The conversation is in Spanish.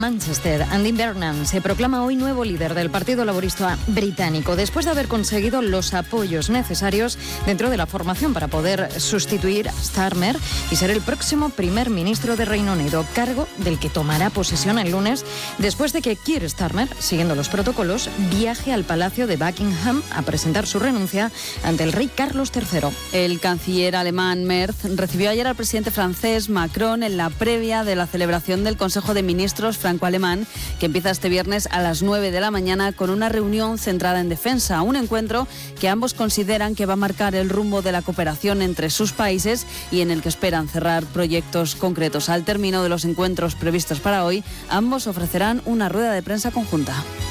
Manchester, Andy Burnham se proclama hoy nuevo líder del Partido Laborista británico, después de haber conseguido los apoyos necesarios dentro de la formación para poder sustituir a Starmer y ser el próximo primer ministro de Reino Unido, cargo del que tomará posesión el lunes, después de que Keir Starmer, siguiendo los protocolos, viaje al Palacio de Buckingham a presentar su renuncia ante el rey Carlos III. El canciller alemán Merz recibió ayer al presidente francés Macron en la previa de la celebración del Consejo de Ministros franco-alemán, que empieza este viernes a las 9 de la mañana con una reunión centrada en defensa, un encuentro que ambos consideran que va a marcar el rumbo de la cooperación entre sus países y en el que esperan cerrar proyectos concretos. Al término de los encuentros previstos para hoy, ambos ofrecerán una rueda de prensa conjunta.